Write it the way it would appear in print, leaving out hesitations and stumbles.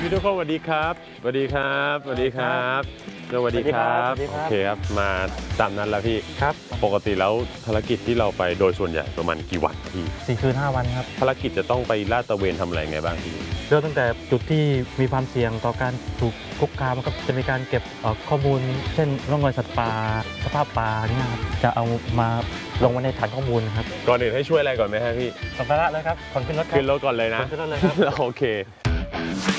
พี่ทุกคนสวัสดีครับสวัสดีครับสวัสดีครับสวัสดีครับโอเคครับมาตามนั้นแล้วพี่ครับปกติแล้วภารกิจที่เราไปโดยส่วนใหญ่ประมาณกี่วันพี่ 4 คืน 5 วันครับภารกิจจะต้องไปลาดตระเวนทำอะไรไงบ้างพี่เริ่มตั้งแต่จุดที่มีความเสี่ยงต่อการถูกคุกคามก็จะมีการเก็บข้อมูลเช่นร่องรอยสัตว์ป่าสภาพป่าเนี่ยครับจะเอามาลงไว้ในฐานข้อมูลครับก่อนอื่นให้ช่วยอะไรก่อนไหมฮะพี่สัมภาระเลยครับก่อนขึ้นรถขึ้นรถก่อนเลยนะขึ้นรถเลยครับโอเค